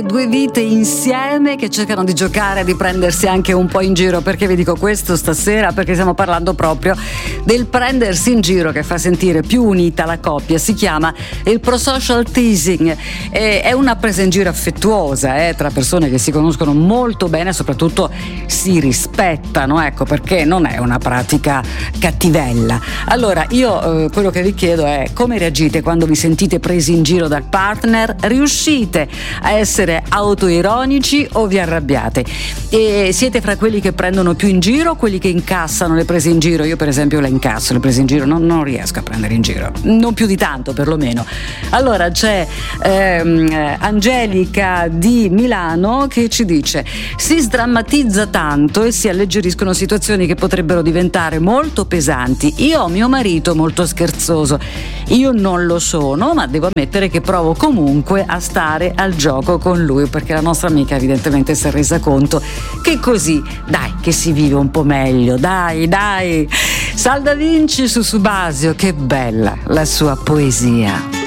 Due vite insieme che cercano di giocare, di prendersi anche un po' in giro. Perché vi dico questo stasera? Perché stiamo parlando proprio del prendersi in giro che fa sentire più unita la coppia. Si chiama il prosocial teasing. È una presa in giro affettuosa tra persone che si conoscono molto bene e soprattutto si rispettano, ecco, perché non è una pratica cattivella. Allora io quello che vi chiedo è: come reagite quando vi sentite presi in giro dal partner? Riuscite a essere autoironici o vi arrabbiate? E siete fra quelli che prendono più in giro o quelli che incassano le prese in giro? Io per esempio le incasso le prese in giro, non riesco a prendere in giro, non più di tanto perlomeno. Allora c'è Angelica di Milano che ci dice: si sdrammatizza tanto e si alleggeriscono situazioni che potrebbero diventare molto pesanti. Io ho mio marito molto scherzoso, io non lo sono, ma devo ammettere che provo comunque a stare al gioco con lui, perché la nostra amica evidentemente si è resa conto che così, dai, che si vive un po' meglio, dai. Salda Vinci su Subasio, che bella la sua poesia.